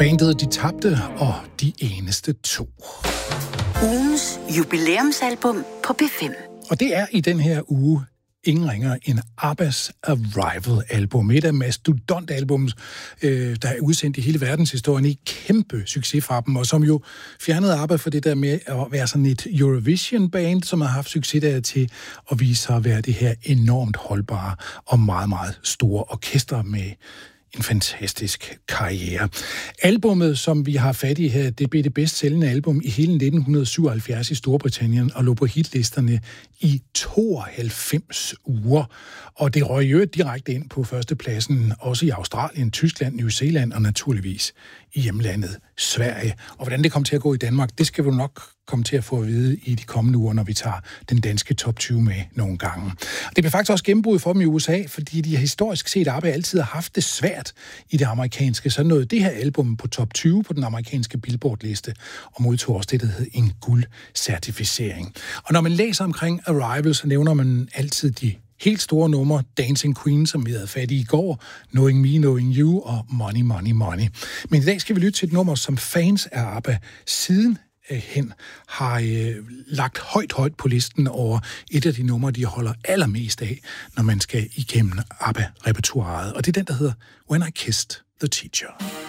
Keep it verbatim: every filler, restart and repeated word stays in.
Bandet De Tabte og De Eneste To. Ugens jubilæumsalbum på B fem. Og det er i den her uge ingen ringer end ABBAs Arrival-album. Et af mastodontalbums, øh, der er udsendt i hele verdenshistorien, i kæmpe succes fra dem, og som jo fjernede ABBA for det der med at være sådan et Eurovision-band, som har haft succes der til at vise sig at være det her enormt holdbare og meget, meget store orkester med en fantastisk karriere. Albummet, som vi har fat i her, det blev det bedst sælgende album i hele nitten syvoghalvfjerds i Storbritannien og lå på hitlisterne i tooghalvfems uger. Og det røg jo direkte ind på førstepladsen, også i Australien, Tyskland, New Zealand og naturligvis i hjemlandet Sverige. Og hvordan det kom til at gå i Danmark, det skal vi nok komme til at få at vide i de kommende uger, når vi tager den danske top tyve med nogle gange. Det blev faktisk også gennembrud for dem i U S A, fordi de historisk set ABBA altid har haft det svært i det amerikanske. Så nåede det her album på top tyve på den amerikanske Billboard-liste og modtog også det, der hed en guldcertificering. Og når man læser omkring Arrival, så nævner man altid de helt store numre, Dancing Queen, som vi havde fat i i går, Knowing Me, Knowing You og Money, Money, Money. Men i dag skal vi lytte til et nummer, som fans af ABBA siden hen har øh, lagt højt, højt på listen over et af de numre, de holder allermest af, når man skal igennem ABBA-repertoiret. Og det er den, der hedder When I Kissed the Teacher.